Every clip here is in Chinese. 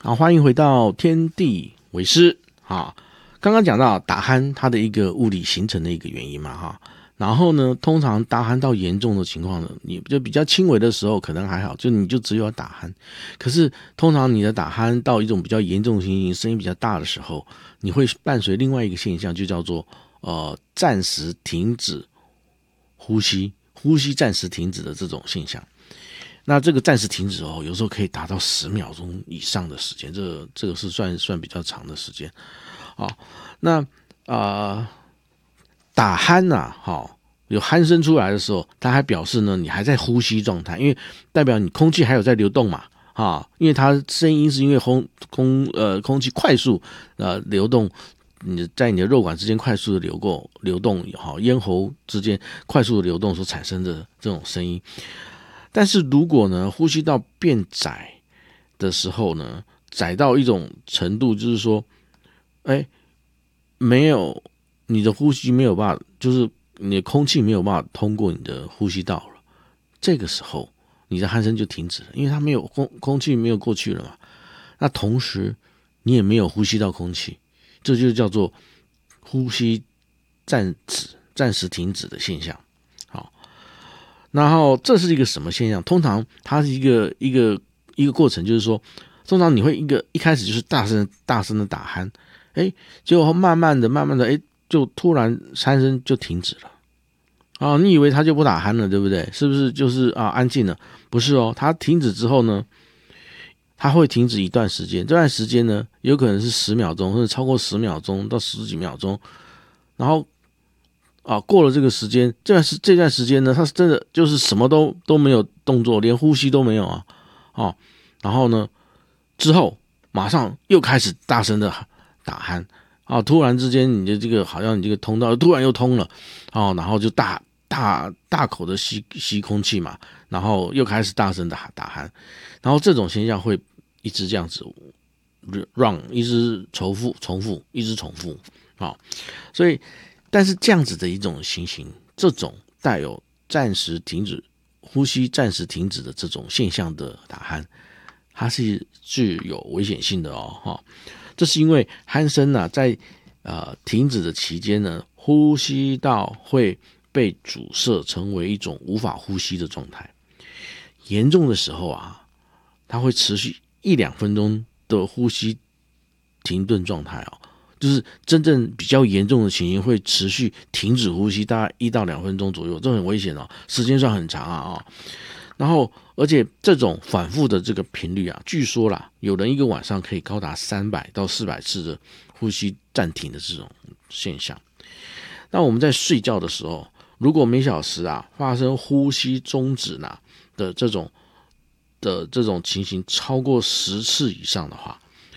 好，欢迎回到天地为师。刚刚讲到打鼾它的一个物理形成的一个原因嘛，然后呢，通常打鼾到严重的情况呢，你就比较轻微的时候可能还好，就你就只有打鼾。可是通常你的打鼾到一种比较严重的情形，声音比较大的时候，你会伴随另外一个现象，就叫做暂时停止呼吸暂时停止的这种现象。那这个暂时停止有时候可以达到10秒钟以上的时间，这个是算比较长的时间。那打鼾有鼾声出来的时候，它还表示呢你还在呼吸状态，因为代表你空气还有在流动嘛，因为它声音是因为空气快速流动，你在你的肉管之间快速的流动，咽喉之间快速的流动所产生的这种声音。但是如果呢呼吸道变窄的时候呢，窄到一种程度，就是说没有你的呼吸没有办法，就是你的空气没有办法通过你的呼吸道了，这个时候你的鼾声就停止了，因为它没有空气没有过去了嘛。那同时你也没有呼吸到空气，这就叫做呼吸暂时停止的现象。然后这是一个什么现象？通常它是一个过程，就是说，通常你会一开始就是大声的打鼾，结果慢慢的，就突然鼾声就停止了。你以为它就不打鼾了，对不对？是不是就是安静了？不是哦，它停止之后呢，它会停止一段时间，这段时间呢，有可能是10秒钟，或者超过10秒钟到10几秒钟，然后过了这个时间，这段时间呢，它是真的就是什么都没有动作，连呼吸都没有然后呢，之后马上又开始大声的打鼾突然之间你的这个好像你这个通道突然又通了然后就大口的吸空气嘛，然后又开始大声的打鼾，然后这种现象会一直这样子一直重复一直重复所以但是这样子的一种情形，这种带有呼吸暂时停止的这种现象的打鼾，它是具有危险性的这是因为鼾声在停止的期间呢，呼吸道会被阻塞，成为一种无法呼吸的状态。严重的时候它会持续1-2分钟的呼吸停顿状态就是真正比较严重的情形会持续停止呼吸大概1到2分钟左右，这很危险时间算很长然后而且这种反复的这个频率据说有人一个晚上可以高达300到400次的呼吸暂停的这种现象。那我们在睡觉的时候，如果每小时发生呼吸终止的这种情形超过10次以上的话，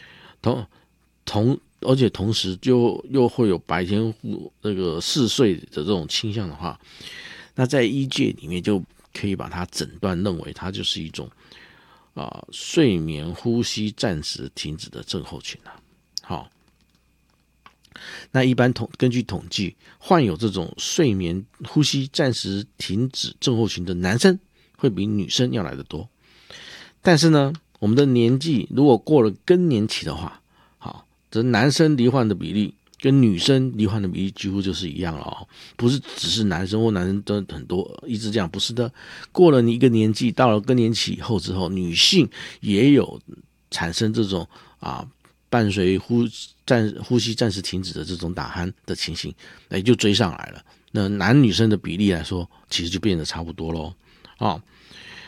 而且同时又会有白天那个嗜睡的这种倾向的话，那在医界里面就可以把它诊断认为它就是一种睡眠呼吸暂时停止的症候群那一般根据统计，患有这种睡眠呼吸暂时停止症候群的男生会比女生要来得多。但是呢，我们的年纪如果过了更年期的话，这男生罹患的比例跟女生罹患的比例几乎就是一样了不是只是男生或男生都很多一直这样，不是的。过了你一个年纪，到了更年期以后之后，女性也有产生这种伴随呼吸暂时停止的这种打鼾的情形，就追上来了。那男女生的比例来说，其实就变得差不多咯